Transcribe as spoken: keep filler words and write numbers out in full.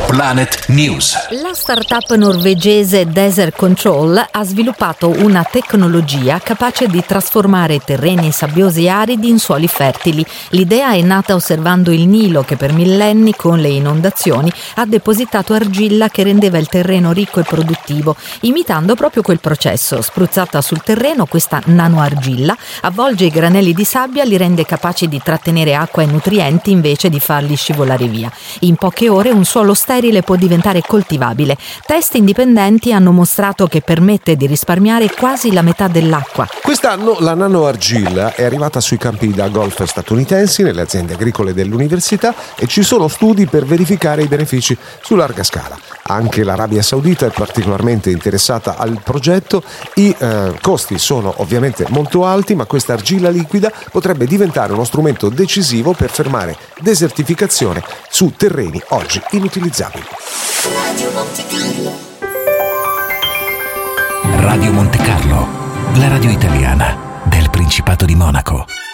Planet News. La startup norvegese Desert Control ha sviluppato una tecnologia capace di trasformare terreni sabbiosi e aridi in suoli fertili. L'idea è nata osservando il Nilo che per millenni con le inondazioni ha depositato argilla che rendeva il terreno ricco e produttivo. Imitando proprio quel processo, spruzzata sul terreno, questa nanoargilla avvolge i granelli di sabbia, li rende capaci di trattenere acqua e nutrienti invece di farli scivolare via. In poche ore un suolo sterile può diventare coltivabile. Test indipendenti hanno mostrato che permette di risparmiare quasi la metà dell'acqua. Quest'anno la nanoargilla è arrivata sui campi da golf statunitensi, nelle aziende agricole dell'università, e ci sono studi per verificare i benefici su larga scala. Anche l'Arabia Saudita è particolarmente interessata al progetto. I eh, costi sono ovviamente molto alti, ma questa argilla liquida potrebbe diventare uno strumento decisivo per fermare desertificazione su terreni oggi inutilizzabili. Radio Monte Carlo, la radio italiana del Principato di Monaco.